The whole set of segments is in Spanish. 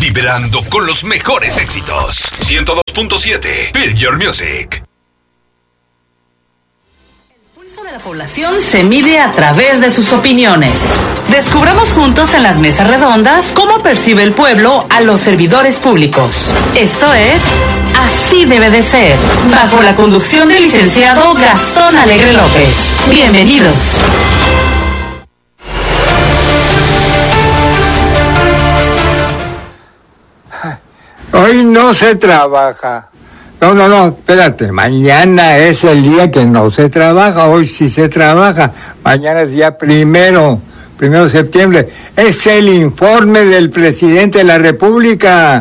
vibrando con los mejores éxitos. 102.7 Feel Your Music. El pulso de la población se mide a través de sus opiniones. Descubramos juntos en las mesas redondas cómo percibe el pueblo a los servidores públicos. Esto es Así Debe de Ser, bajo la conducción del licenciado Gastón Alegre López. Bienvenidos. Hoy no se trabaja. No, espérate. Mañana es el día que no se trabaja. Hoy sí se trabaja. Mañana es día primero de septiembre. Es el informe del presidente de la República.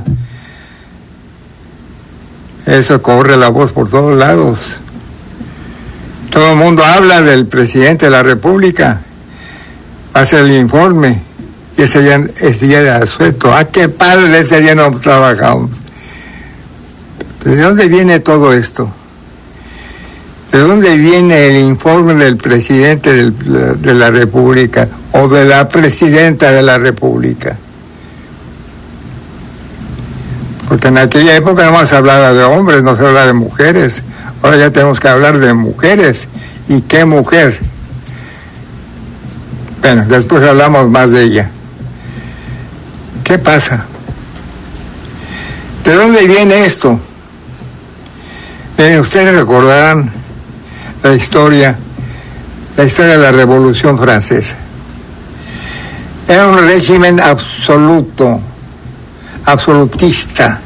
Eso corre la voz por todos lados. Todo el mundo habla del presidente de la República. Hace el informe. Y ese día de asueto. ¡Ah, qué padre! Ese día no trabajamos. ¿De dónde viene todo esto? ¿De dónde viene el informe del presidente de la República o de la presidenta de la República? Porque en aquella época no más se hablaba de hombres, no se hablaba de mujeres. Ahora ya tenemos que hablar de mujeres. ¿Y qué mujer? Bueno, después hablamos más de ella. ¿Qué pasa? ¿De dónde viene esto? Ustedes recordarán la historia de la Revolución Francesa. Era un régimen absolutista.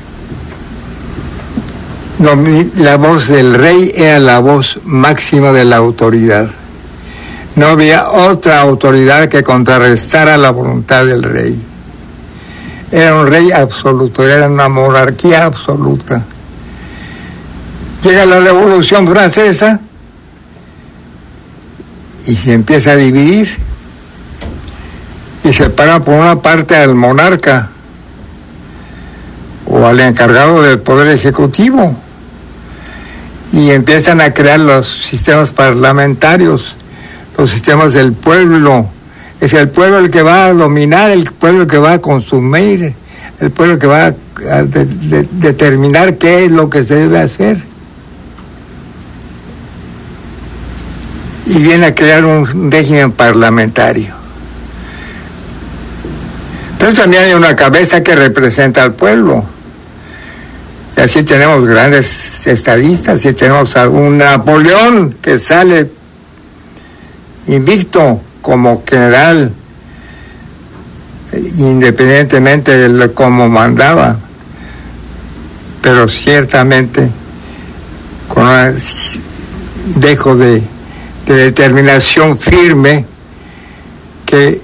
La voz del rey era la voz máxima de la autoridad. No había otra autoridad que contrarrestara la voluntad del rey. Era un rey absoluto, era una monarquía absoluta. Llega la Revolución Francesa y se empieza a dividir y separa por una parte al monarca o al encargado del poder ejecutivo y empiezan a crear los sistemas parlamentarios, los sistemas del pueblo. Es el pueblo el que va a dominar, el pueblo que va a consumir, el pueblo que va a determinar qué es lo que se debe hacer. Y viene a crear un régimen parlamentario. Pero también hay una cabeza que representa al pueblo. Y así tenemos grandes estadistas, y tenemos a un Napoleón que sale invicto como general, independientemente de cómo mandaba, pero ciertamente con un dejo de determinación firme que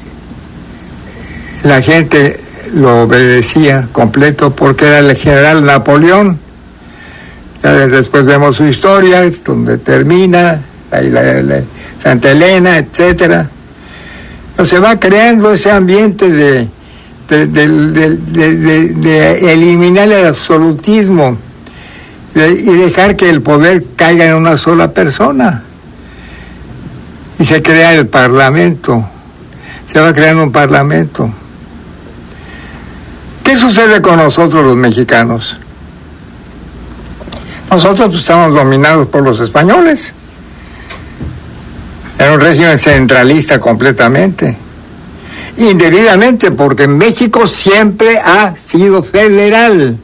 la gente lo obedecía completo porque era el general Napoleón. Ya después vemos su historia, donde termina, Santa Elena, etcétera. Se va creando ese ambiente de eliminar el absolutismo y dejar que el poder caiga en una sola persona. Y se crea el parlamento. Se va creando un parlamento. ¿Qué sucede con nosotros los mexicanos? Nosotros estamos dominados por los españoles. Era un régimen centralista completamente, indebidamente, porque México siempre ha sido federal.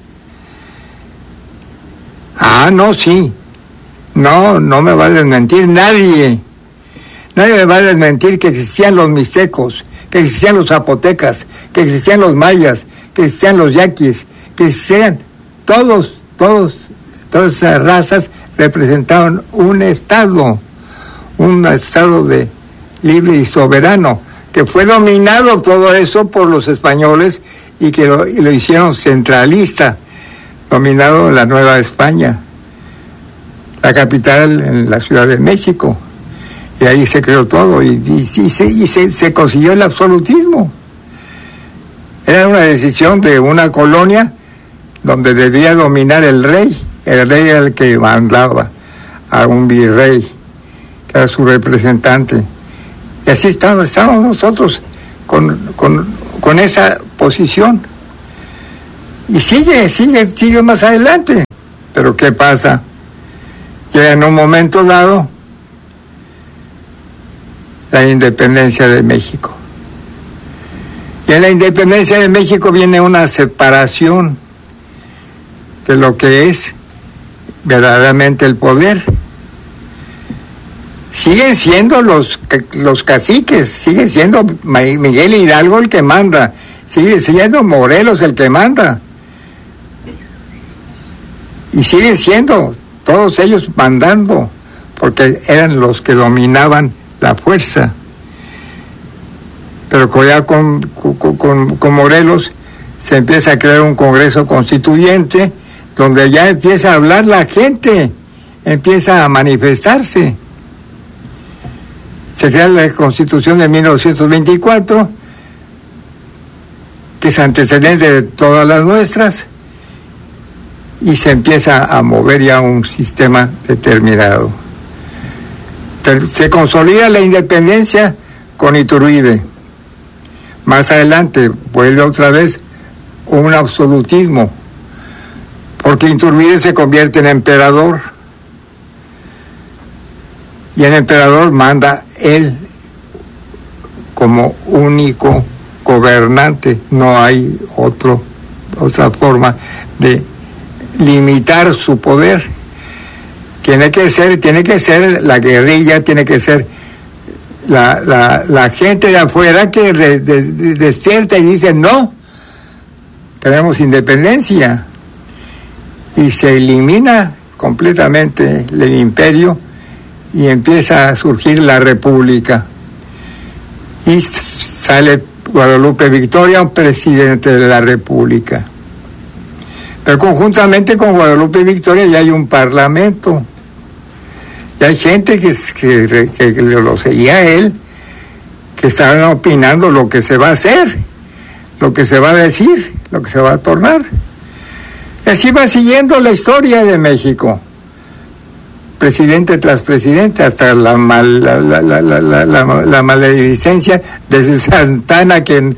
Sí. No me va a desmentir nadie. Nadie me va a desmentir que existían los mixtecos, que existían los zapotecas, que existían los mayas, que existían los yaquis, que existían todas esas razas representaban un estado de libre y soberano, que fue dominado todo eso por los españoles y que lo hicieron centralista, dominado en la Nueva España, la capital en la Ciudad de México, y ahí se creó todo y se consiguió el absolutismo. Era una decisión de una colonia donde debía dominar el rey era el que mandaba a un virrey, que era su representante. Y así estábamos nosotros con esa posición. Y sigue más adelante. Pero ¿qué pasa? Llega en un momento dado la independencia de México. Y en la independencia de México viene una separación de lo que es verdaderamente el poder. Siguen siendo los caciques, sigue siendo Miguel Hidalgo el que manda, sigue siendo Morelos el que manda. Y siguen siendo todos ellos mandando, porque eran los que dominaban la fuerza. Pero ya con Morelos se empieza a crear un Congreso Constituyente, donde ya empieza a hablar la gente, empieza a manifestarse. Se crea la Constitución de 1924, que es antecedente de todas las nuestras, y se empieza a mover ya un sistema determinado. Se consolida la independencia con Iturbide. Más adelante vuelve otra vez un absolutismo, porque Iturbide se convierte en emperador, y el emperador manda él como único gobernante. No hay otra forma de limitar su poder. Tiene que ser la guerrilla, tiene que ser la gente de afuera que despierta y dice: no, queremos independencia, y se elimina completamente el imperio y empieza a surgir la república, y sale Guadalupe Victoria, un presidente de la república. Pero conjuntamente con Guadalupe Victoria ya hay un parlamento, ya hay gente que lo seguía a él, que estaban opinando lo que se va a hacer, lo que se va a decir, lo que se va a tornar. Y así va siguiendo la historia de México, presidente tras presidente, hasta la maledicencia de Santana que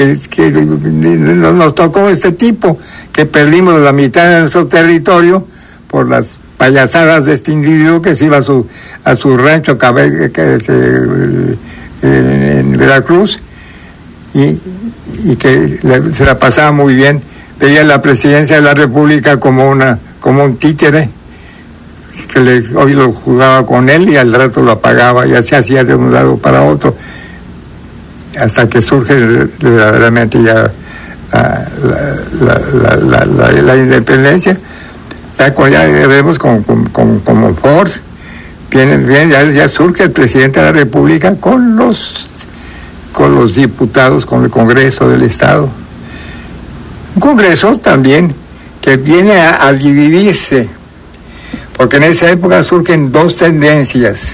nos tocó este tipo, que perdimos la mitad de nuestro territorio por las payasadas de este individuo que se iba a su rancho en Veracruz, y que se la pasaba muy bien. Veía la presidencia de la República como un títere, que hoy lo jugaba con él y al rato lo apagaba, y así hacía de un lado para otro, hasta que surge verdaderamente ya la independencia. Ya vemos como Ford, ya surge el presidente de la República con los diputados, con el Congreso del Estado. Un Congreso también que viene a dividirse, porque en esa época surgen dos tendencias.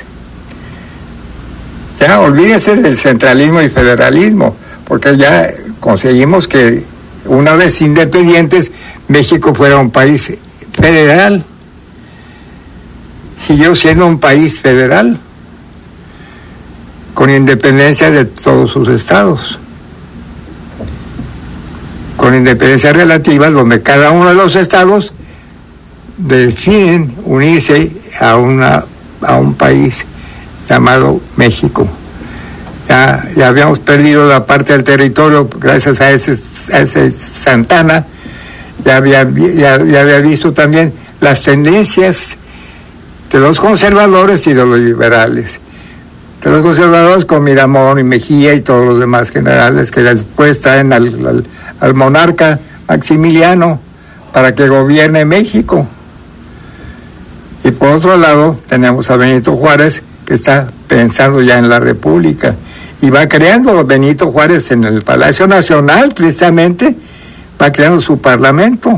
Ya olvídense del centralismo y federalismo, porque ya conseguimos que una vez independientes México fuera un país federal. Siguió siendo un país federal, con independencia de todos sus estados, con independencia relativa, donde cada uno de los estados deciden unirse a un país llamado México. Ya habíamos perdido la parte del territorio gracias a ese Santana. Ya había visto también las tendencias de los conservadores y de los liberales. De los conservadores con Miramón y Mejía y todos los demás generales, que después traen al monarca Maximiliano para que gobierne México. Y por otro lado tenemos a Benito Juárez, que está pensando ya en la República, y va creando Benito Juárez en el Palacio Nacional, precisamente, va creando su parlamento.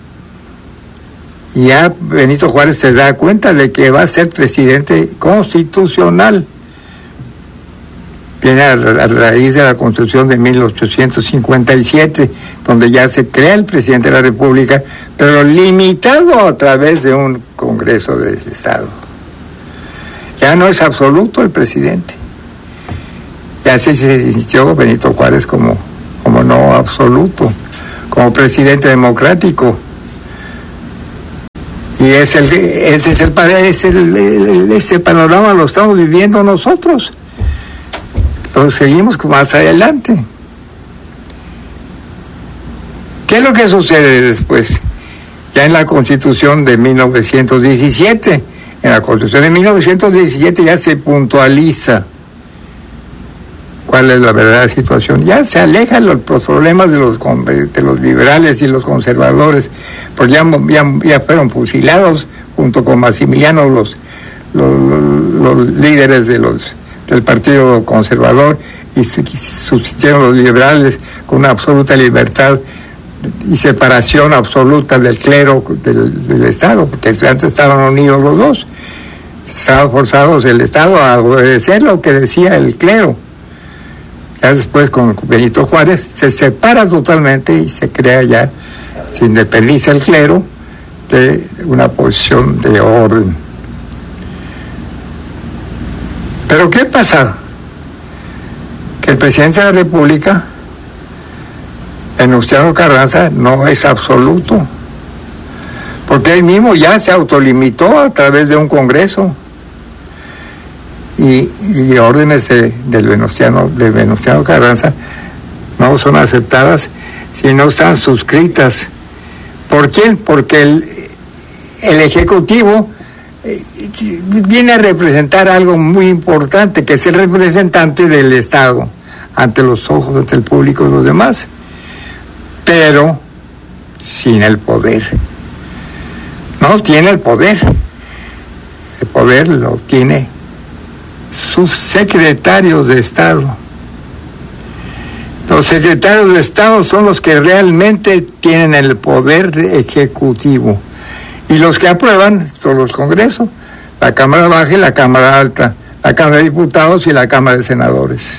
Y ya Benito Juárez se da cuenta de que va a ser presidente constitucional. Viene a raíz de la Constitución de 1857, donde ya se crea el presidente de la República, pero limitado a través de un Congreso del Estado. Ya no es absoluto el presidente. Y así se sintió Benito Juárez como no absoluto, como presidente democrático. Y ese panorama lo estamos viviendo nosotros. Lo seguimos más adelante. ¿Qué es lo que sucede después? Ya en la Constitución de 1917, en la Constitución de 1917 ya se puntualiza cuál es la verdadera situación. Ya se alejan los problemas de los liberales y los conservadores, porque ya fueron fusilados junto con Maximiliano los líderes del Partido Conservador, y subsistieron los liberales con una absoluta libertad y separación absoluta del clero del Estado, porque antes estaban unidos los dos. Estaban forzados el Estado a obedecer lo que decía el clero. Ya después, con Benito Juárez, se separa totalmente y se crea ya, se independiza el clero de una posición de orden. Pero ¿qué pasa? Que el presidente de la República, Venustiano Carranza, no es absoluto, porque él mismo ya se autolimitó a través de un congreso, y órdenes de Venustiano Carranza no son aceptadas si no están suscritas. ¿Por quién? Porque el Ejecutivo viene a representar algo muy importante, que es el representante del Estado ante los ojos, ante el público y los demás, pero sin el poder. No tiene el poder. El poder lo tiene sus secretarios de Estado. Los secretarios de Estado son los que realmente tienen el poder ejecutivo, y los que aprueban son los congresos, la Cámara Baja y la Cámara Alta, la Cámara de Diputados y la Cámara de Senadores.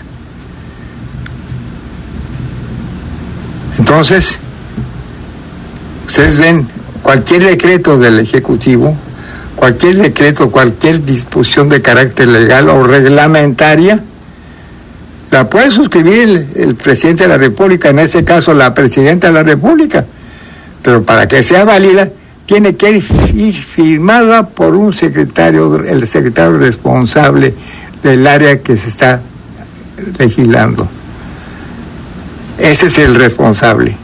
Entonces, ustedes ven cualquier decreto del Ejecutivo, cualquier decreto, cualquier disposición de carácter legal o reglamentaria, la puede suscribir el presidente de la República, en este caso la presidenta de la República, pero para que sea válida tiene que ir firmada por un secretario, el secretario responsable del área que se está legislando. Ese es el responsable.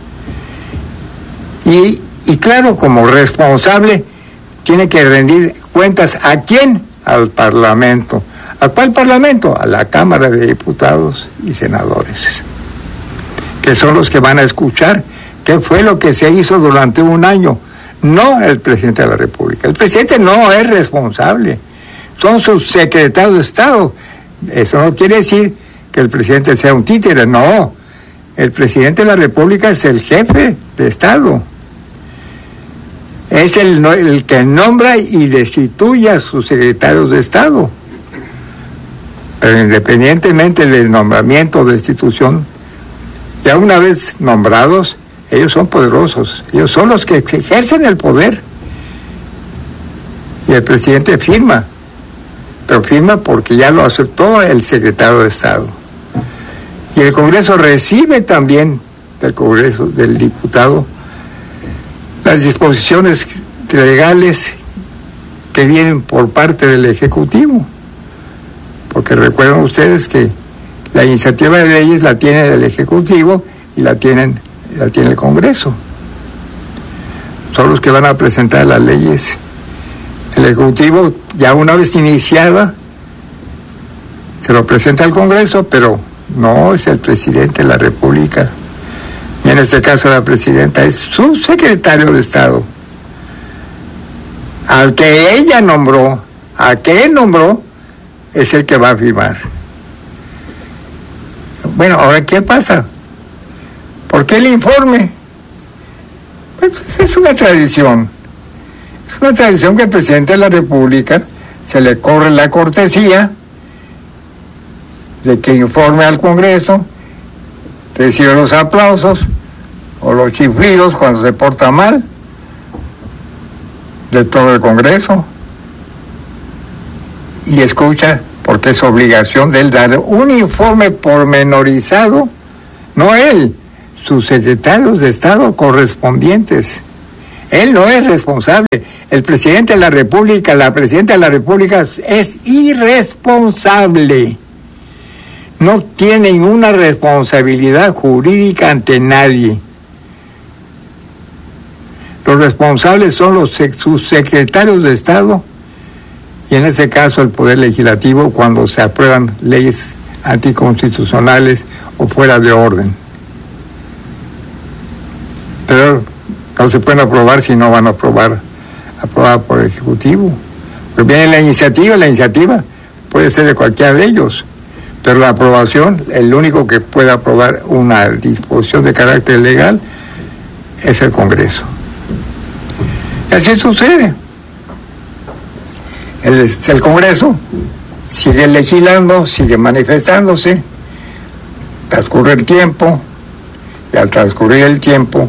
Y claro, como responsable tiene que rendir cuentas. ¿A quién? Al Parlamento. ¿A cuál Parlamento? A la Cámara de Diputados y Senadores, que son los que van a escuchar qué fue lo que se hizo durante un año, no el presidente de la República. El presidente no es responsable, son sus secretarios de Estado. Eso no quiere decir que el presidente sea un títere, no. El presidente de la República es el jefe de Estado. Es el que nombra y destituye a sus secretarios de Estado. Pero independientemente del nombramiento o destitución, ya una vez nombrados, ellos son poderosos, ellos son los que ejercen el poder. Y el presidente firma, pero firma porque ya lo aceptó el secretario de Estado. Y el Congreso recibe también del Congreso, del diputado, las disposiciones legales que vienen por parte del Ejecutivo, porque recuerden ustedes que la iniciativa de leyes la tiene el Ejecutivo y la tiene el Congreso. Son los que van a presentar las leyes. El Ejecutivo, ya una vez iniciada, se lo presenta al Congreso, pero no es el presidente de la República, y en este caso la presidenta, es su secretario de Estado, al que ella nombró, a que él nombró, es el que va a firmar. Bueno, ahora, ¿qué pasa? ¿Por qué el informe? Pues es una tradición. Es una tradición que el presidente de la República se le corre la cortesía de que informe al Congreso, recibe los aplausos o los chiflidos cuando se porta mal de todo el Congreso, y escucha, porque es obligación de él dar un informe pormenorizado, no él, sus secretarios de Estado correspondientes. Él no es responsable. El presidente de la República, la presidenta de la República es irresponsable. No tiene ninguna responsabilidad jurídica ante nadie. Los responsables son sus secretarios de Estado y en ese caso el Poder Legislativo cuando se aprueban leyes anticonstitucionales o fuera de orden. Pero no se pueden aprobar si no van a aprobada por el Ejecutivo. Pues viene la iniciativa puede ser de cualquiera de ellos, pero la aprobación, el único que puede aprobar una disposición de carácter legal es el Congreso. Y así sucede. El Congreso sigue legislando, sigue manifestándose, transcurre el tiempo, y al transcurrir el tiempo,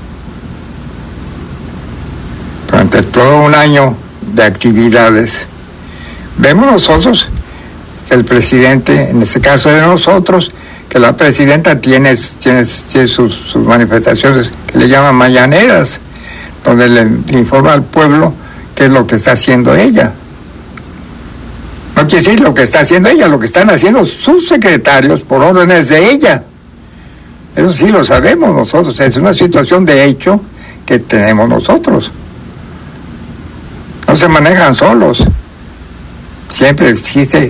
durante todo un año de actividades, vemos nosotros que el presidente, en este caso de nosotros, que la presidenta tiene sus manifestaciones que le llaman mañaneras, donde le informa al pueblo qué es lo que está haciendo ella. No quiere decir lo que está haciendo ella, lo que están haciendo sus secretarios por órdenes de ella. Eso sí lo sabemos nosotros, es una situación de hecho que tenemos nosotros. No se manejan solos, siempre existe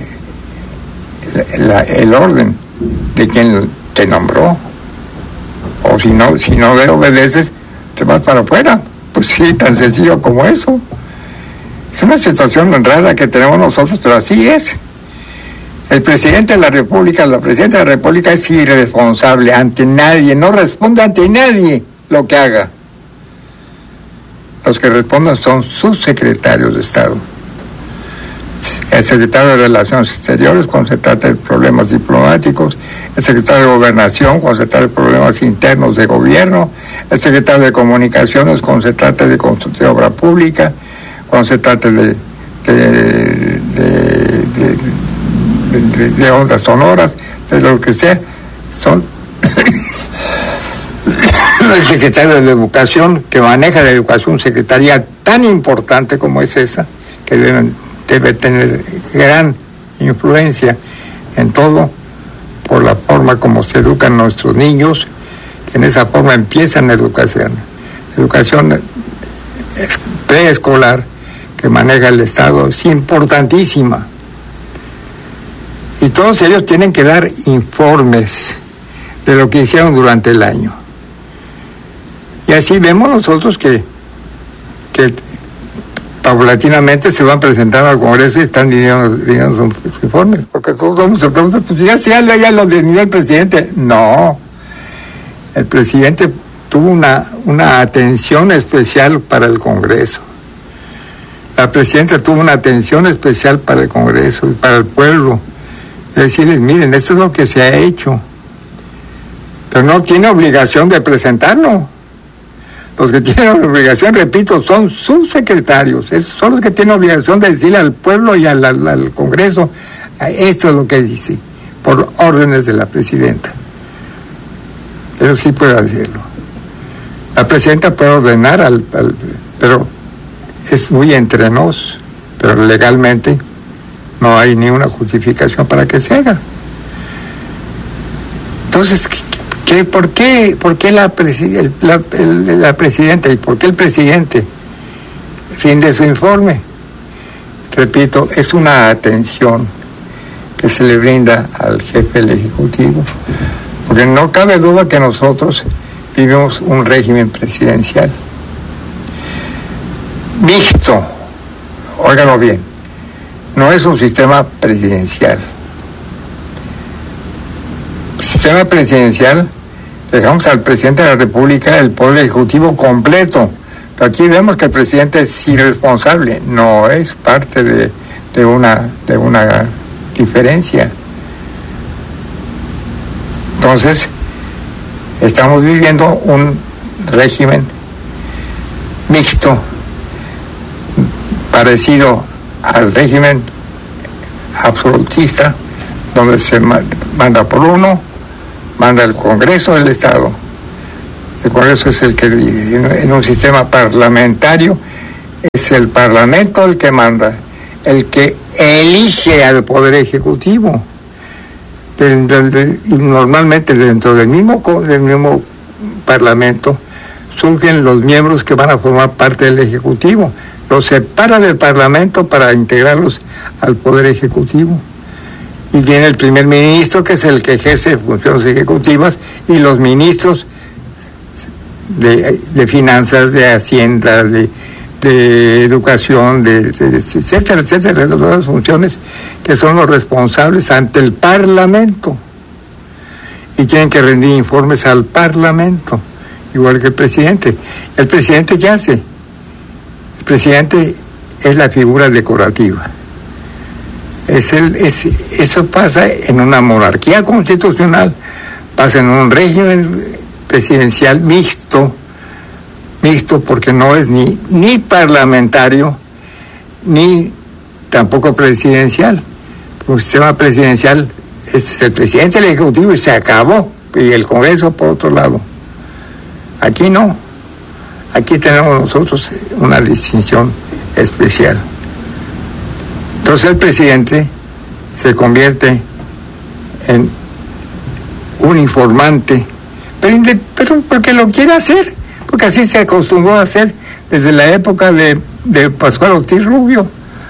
el orden de quien te nombró, o si no le obedeces, te vas para afuera. Pues sí, tan sencillo como eso. Es una situación rara que tenemos nosotros, pero así es. El presidente de la República, la presidenta de la República es irresponsable ante nadie, no responde ante nadie lo que haga. Los que responden son sus secretarios de Estado. El secretario de Relaciones Exteriores cuando se trata de problemas diplomáticos, el secretario de Gobernación cuando se trata de problemas internos de gobierno, el secretario de Comunicaciones cuando se trata de construcción de obra pública, cuando se trata de ondas sonoras, de lo que sea, son el secretario de Educación que maneja la educación, secretaría tan importante como es esa, que debe tener gran influencia en todo por la forma como se educan nuestros niños, que en esa forma empiezan la educación preescolar que maneja el Estado, es importantísima. Y todos ellos tienen que dar informes de lo que hicieron durante el año. Y así vemos nosotros que paulatinamente se van presentando al Congreso y están rindiendo sus informes. Porque todos se preguntan, pues ya lo definió el presidente. No, el presidente tuvo una atención especial para el Congreso. La presidenta tuvo una atención especial para el Congreso y para el pueblo. Es decirles, miren, esto es lo que se ha hecho. Pero no tiene obligación de presentarlo. Los que tienen obligación, repito, son sus secretarios. Son los que tienen obligación de decirle al pueblo y al Congreso, esto es lo que dice, por órdenes de la presidenta. Eso sí puede decirlo. La presidenta puede ordenar pero es muy entre nos, pero legalmente no hay ni una justificación para que se haga. Entonces, ¿por qué la presidenta y por qué el presidente rinde su informe? Repito, es una atención que se le brinda al jefe del Ejecutivo, porque no cabe duda que nosotros vivimos un régimen presidencial mixto. Óiganlo bien, no es un sistema presidencial. Sistema presidencial, dejamos al presidente de la República el poder ejecutivo completo. Pero aquí vemos que el presidente es irresponsable, no es parte de una diferencia. Entonces, estamos viviendo un régimen mixto, parecido al régimen absolutista, donde se manda por uno, manda el Congreso del Estado, El Congreso es el que, en un sistema parlamentario, es el Parlamento el que manda, el que elige al Poder Ejecutivo. Y normalmente dentro del mismo Parlamento surgen los miembros que van a formar parte del Ejecutivo. Los separa del Parlamento para integrarlos al Poder Ejecutivo. Y viene el primer ministro, que es el que ejerce funciones ejecutivas, y los ministros de finanzas, de hacienda, de educación, etcétera, etcétera, todas las funciones que son los responsables ante el Parlamento. Y tienen que rendir informes al Parlamento, igual que el presidente. ¿El presidente qué hace? El presidente es la figura decorativa. Eso pasa en una monarquía constitucional, pasa en un régimen presidencial mixto porque no es ni parlamentario ni tampoco presidencial. Un sistema presidencial es el presidente del Ejecutivo y se acabó, y el Congreso por otro lado. Aquí no, aquí tenemos nosotros una distinción especial. Entonces el presidente se convierte en un informante, pero porque lo quiere hacer, porque así se acostumbró a hacer desde la época de Pascual Ortiz Rubio,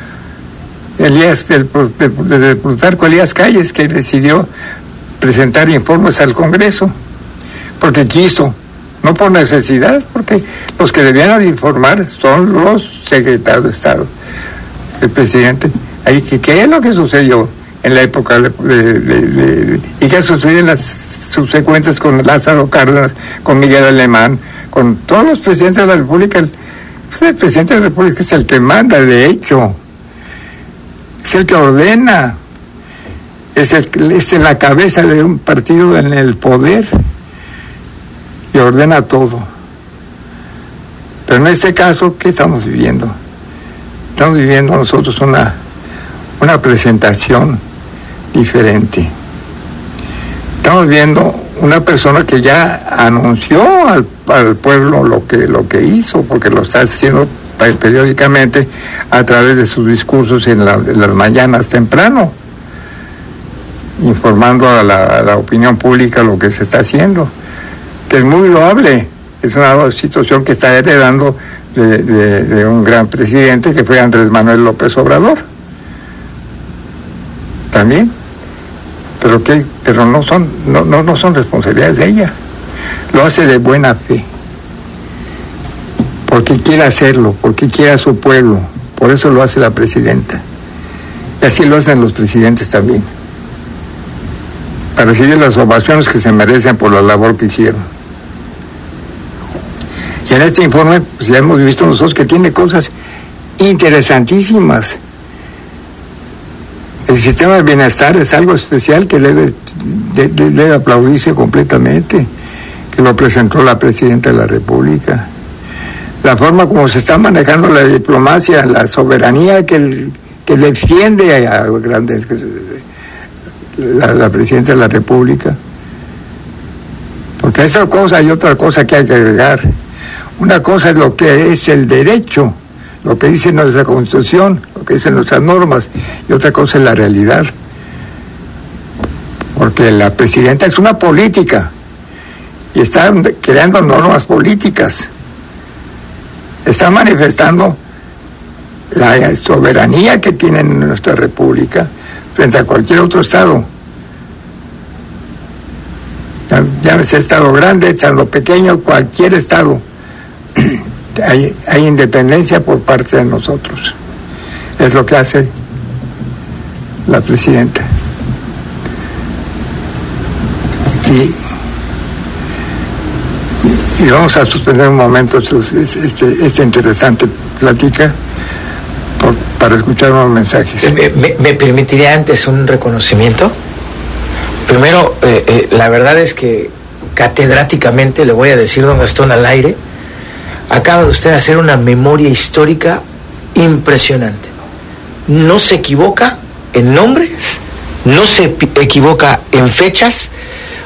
desde Plutarco Elías Calles, que decidió presentar informes al Congreso, porque quiso, no por necesidad, porque los que debían de informar son los secretarios de Estado. El presidente, ¿qué es lo que sucedió en la época y qué sucedió en las subsecuentes con Lázaro Cárdenas, con Miguel Alemán, con todos los presidentes de la República? El presidente de la República es el que manda, de hecho, es el que ordena, es la cabeza de un partido en el poder y ordena todo. Pero en este caso, ¿qué estamos viviendo? Estamos viviendo nosotros una presentación diferente. Estamos viendo una persona que ya anunció al pueblo lo que hizo, porque lo está haciendo periódicamente a través de sus discursos en las mañanas temprano, informando a la opinión pública lo que se está haciendo, que es muy loable. Es una situación que está heredando de un gran presidente que fue Andrés Manuel López Obrador también, pero no son responsabilidades de ella. Lo hace de buena fe, porque quiere hacerlo, porque quiere a su pueblo. Por eso lo hace la presidenta, y así lo hacen los presidentes también, para recibir las ovaciones que se merecen por la labor que hicieron. Y en este informe, pues ya hemos visto nosotros que tiene cosas interesantísimas. El sistema de bienestar es algo especial que debe aplaudirse completamente, que lo presentó la Presidenta de la República. La forma como se está manejando la diplomacia, la soberanía que defiende a la Presidenta de la República. Porque esa cosa y otra cosa que hay que agregar. Una cosa es lo que es el derecho, lo que dice nuestra Constitución, lo que dicen nuestras normas, y otra cosa es la realidad. Porque la presidenta es una política y está creando normas políticas. Está manifestando la soberanía que tiene nuestra República frente a cualquier otro Estado. Llámese Estado grande, Estado pequeño, cualquier Estado. Hay independencia por parte de nosotros. Es lo que hace la presidenta. Y vamos a suspender un momento esta interesante plática para escuchar unos mensajes. ¿Me permitiría antes un reconocimiento? Primero, la verdad es que catedráticamente le voy a decir, don Gastón, al aire, acaba de usted hacer una memoria histórica impresionante. No se equivoca en nombres, no se equivoca en fechas.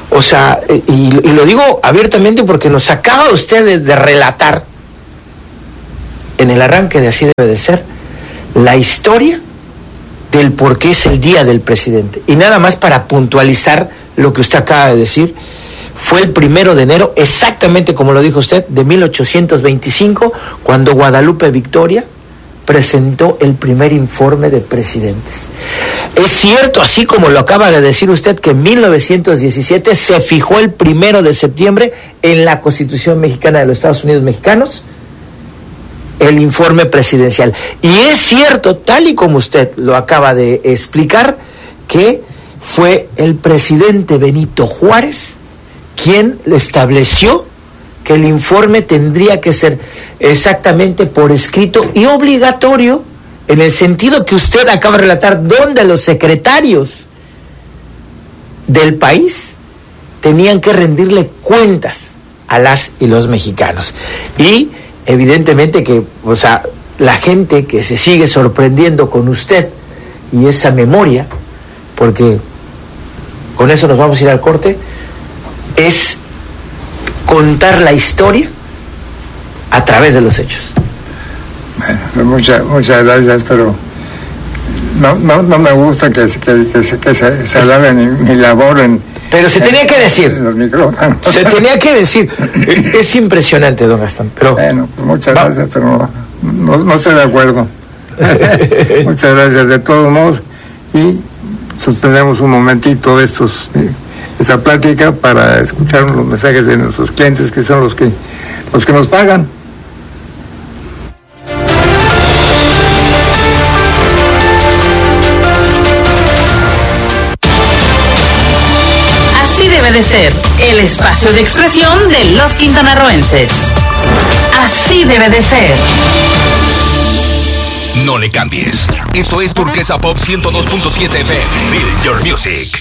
O sea, y lo digo abiertamente porque nos acaba usted de relatar en el arranque de Así Debe de Ser la historia del por qué es el día del presidente. Y nada más para puntualizar lo que usted acaba de decir, fue el 1 de enero, exactamente como lo dijo usted, de 1825, cuando Guadalupe Victoria presentó el primer informe de presidentes. Es cierto, así como lo acaba de decir usted, que en 1917 se fijó el 1 de septiembre en la Constitución Mexicana de los Estados Unidos Mexicanos el informe presidencial. Y es cierto, tal y como usted lo acaba de explicar, que fue el presidente Benito Juárez quien estableció que el informe tendría que ser exactamente por escrito y obligatorio, en el sentido que usted acaba de relatar, donde los secretarios del país tenían que rendirle cuentas a las y los mexicanos. Y evidentemente que, o sea, la gente que se sigue sorprendiendo con usted y esa memoria, porque con eso nos vamos a ir al corte, es contar la historia a través de los hechos. Bueno, muchas gracias, pero no me gusta que se alabe mi labor en... Pero se tenía que decir. Los micrófonos. Se tenía que decir. Es impresionante, don Gastón. Pero bueno, pues muchas gracias, pero no estoy de acuerdo. Muchas gracias de todos modos, y suspendemos un momentito esta plática para escuchar los mensajes de nuestros clientes, que son los que nos pagan. Así debe de ser, el espacio de expresión de los quintanarroenses. Así debe de ser. No le cambies. Esto es Turquesa Pop 102.7 FM. Feel your music.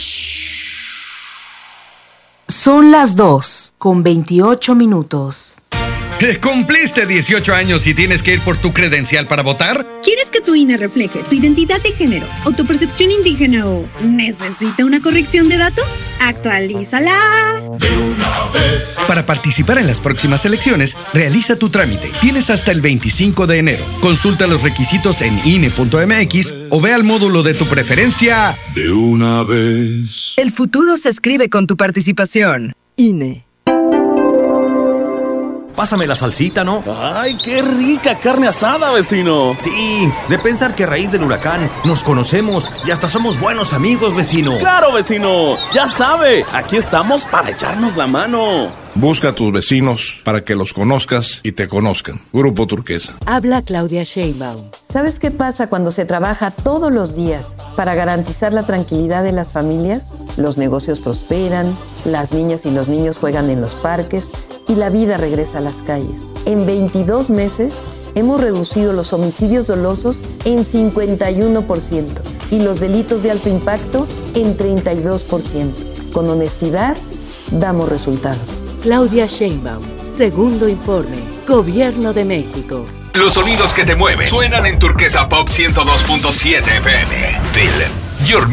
Son las 2:28. ¿Cumpliste 18 años y tienes que ir por tu credencial para votar? ¿Quieres que tu INE refleje tu identidad de género o tu percepción indígena o necesita una corrección de datos? ¡Actualízala! De una vez. Para participar en las próximas elecciones, realiza tu trámite. Tienes hasta el 25 de enero. Consulta los requisitos en INE.mx o ve al módulo de tu preferencia. De una vez. El futuro se escribe con tu participación. INE. Pásame la salsita, ¿no? ¡Ay, qué rica carne asada, vecino! Sí, de pensar que a raíz del huracán nos conocemos y hasta somos buenos amigos, vecino. ¡Claro, vecino! Ya sabe, aquí estamos para echarnos la mano. Busca a tus vecinos para que los conozcas y te conozcan. Grupo Turquesa. Habla Claudia Sheinbaum. ¿Sabes qué pasa cuando se trabaja todos los días para garantizar la tranquilidad de las familias? Los negocios prosperan, las niñas y los niños juegan en los parques y la vida regresa a las calles. En 22 meses hemos reducido los homicidios dolosos en 51% y los delitos de alto impacto en 32%. Con honestidad, damos resultados. Claudia Sheinbaum, segundo informe, Gobierno de México. Los sonidos que te mueven suenan en Turquesa Pop 102.7 FM. Feel your